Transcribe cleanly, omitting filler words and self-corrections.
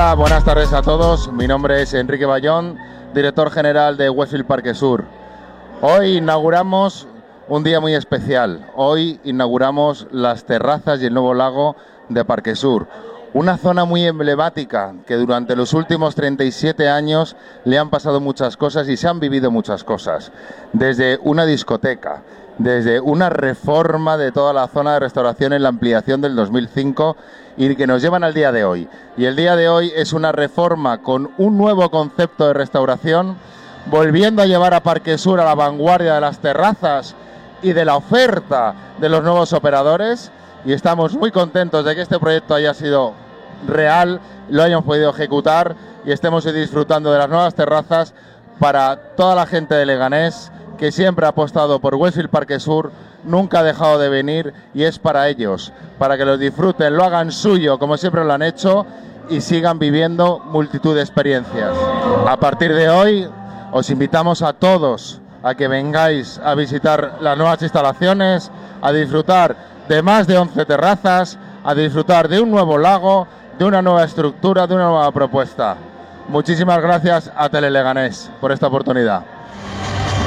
Hola, buenas tardes a todos. Mi nombre es Enrique Bayón, director general de Westfield Parque Sur. Hoy inauguramos un día muy especial. Hoy inauguramos las terrazas y el nuevo lago de Parque Sur. Una zona muy emblemática que durante los últimos 37 años le han pasado muchas cosas y se han vivido muchas cosas. Desde una discoteca, desde una reforma de toda la zona de restauración en la ampliación del 2005 y que nos llevan al día de hoy. Y el día de hoy es una reforma con un nuevo concepto de restauración, volviendo a llevar a Parque Sur a la vanguardia de las terrazas y de la oferta de los nuevos operadores. Y estamos muy contentos de que este proyecto haya sido real, lo hayamos podido ejecutar y estemos disfrutando de las nuevas terrazas para toda la gente de Leganés que siempre ha apostado por Westfield Parque Sur, nunca ha dejado de venir y es para ellos, para que los disfruten, lo hagan suyo como siempre lo han hecho y sigan viviendo multitud de experiencias. A partir de hoy os invitamos a todos a que vengáis a visitar las nuevas instalaciones, a disfrutar de más de 11 terrazas, a disfrutar de un nuevo lago, de una nueva estructura, de una nueva propuesta. Muchísimas gracias a Teleleganés por esta oportunidad.